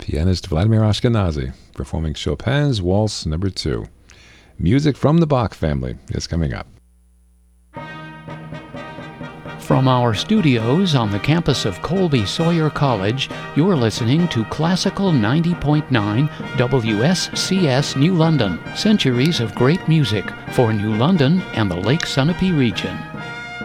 pianist Vladimir Ashkenazy performing Chopin's Waltz No. 2. Music from the Bach family is coming up. From our studios on the campus of Colby Sawyer College, you're listening to Classical 90.9 WSCS New London. Centuries of great music for New London and the Lake Sunapee region.